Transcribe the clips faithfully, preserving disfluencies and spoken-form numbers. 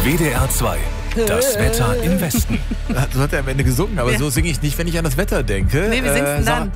W D R zwei. Das Wetter im Westen. So hat er am Ende gesungen, aber Ja. so singe ich nicht, wenn ich an das Wetter denke. Nee, wie singst du Äh,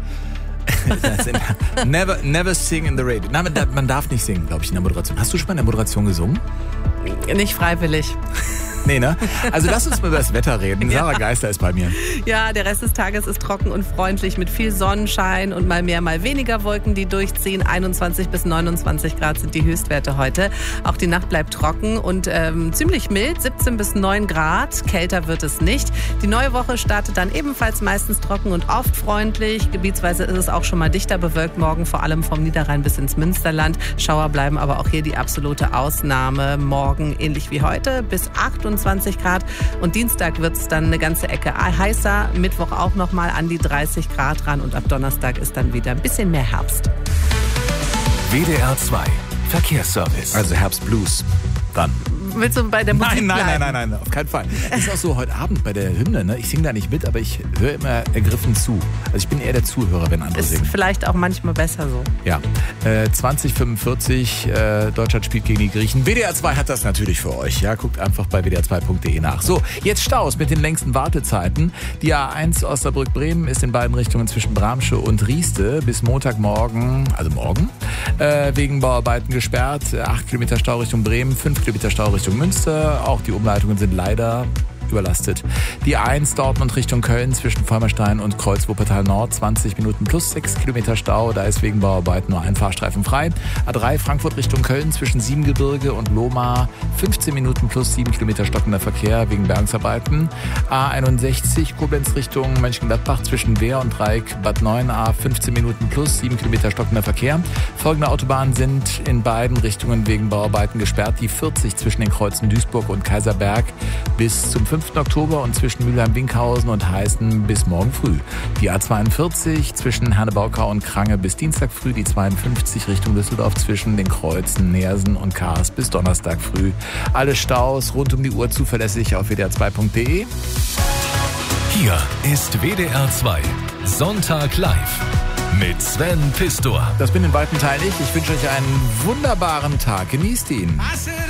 dann? never, never sing in the radio. Na, man, man darf nicht singen, glaube ich, in der Moderation. Hast du schon mal in der Moderation gesungen? Nicht freiwillig. Nee, ne? Also lass uns mal über das Wetter reden. Sarah Ja. Geister ist bei mir. Ja, der Rest des Tages ist trocken und freundlich mit viel Sonnenschein und mal mehr, mal weniger Wolken, die durchziehen. einundzwanzig bis neunundzwanzig Grad sind die Höchstwerte heute. Auch die Nacht bleibt trocken und ähm, ziemlich mild, siebzehn bis neun Grad. Kälter wird es nicht. Die neue Woche startet dann ebenfalls meistens trocken und oft freundlich. Gebietsweise ist es auch schon mal dichter bewölkt morgen, vor allem vom Niederrhein bis ins Münsterland. Schauer bleiben aber auch hier die absolute Ausnahme. Morgen ähnlich wie heute bis achtundzwanzig Grad und Dienstag wird es dann eine ganze Ecke heißer, Mittwoch auch nochmal an die dreißig Grad ran und ab Donnerstag ist dann wieder ein bisschen mehr Herbst. W D R zwei. Verkehrsservice. Also Herbstblues. Dann. Willst du bei der Musik Nein, nein, bleiben? nein, nein, nein, auf keinen Fall. Ist auch so heute Abend bei der Hymne, ne? Ich singe da nicht mit, aber ich höre immer ergriffen zu. Also ich bin eher der Zuhörer, wenn andere Ist singen. vielleicht auch manchmal besser so. Ja, äh, zwanzig fünfundvierzig, äh, Deutschland spielt gegen die Griechen. W D R zwei hat das natürlich für euch. Ja, guckt einfach bei w d r zwei punkt d e nach. So, jetzt Staus mit den längsten Wartezeiten. Die A eins Osnabrück-Bremen ist in beiden Richtungen zwischen Bramsche und Rieste bis Montagmorgen, also morgen, äh, wegen Bauarbeiten gesperrt. acht Kilometer Stau Richtung Bremen, fünf Kilometer Stau Richtung Münster. Auch die Umleitungen sind leider überlastet. Die A eins Dortmund Richtung Köln zwischen Vollmerstein und Kreuz-Wuppertal Nord, zwanzig Minuten plus sechs Kilometer Stau. Da ist wegen Bauarbeiten nur ein Fahrstreifen frei. A drei Frankfurt Richtung Köln zwischen Siebengebirge und Lohmar, fünfzehn Minuten plus sieben Kilometer stockender Verkehr wegen Bergungsarbeiten. A einundsechzig Koblenz Richtung Mönchengladbach zwischen Wehr und Dreieck Bad Neuenahr, fünfzehn Minuten plus sieben Kilometer stockender Verkehr. Folgende Autobahnen sind in beiden Richtungen wegen Bauarbeiten gesperrt. Die vierzig zwischen den Kreuzen Duisburg und Kaiserberg bis zum fünften Oktober und zwischen Mülheim-Winkhausen und Heißen bis morgen früh. Die A zweiundvierzig zwischen Herne-Baukau und Krange bis Dienstag früh. Die zweiundfünfzig Richtung Düsseldorf zwischen den Kreuzen Neersen und Kars bis Donnerstag früh. Alle Staus rund um die Uhr zuverlässig auf w d r zwei punkt d e. Hier ist W D R zwei. Sonntag live. Mit Sven Pistor. Das bin in weiten Teilen ich. Ich wünsche euch einen wunderbaren Tag. Genießt ihn.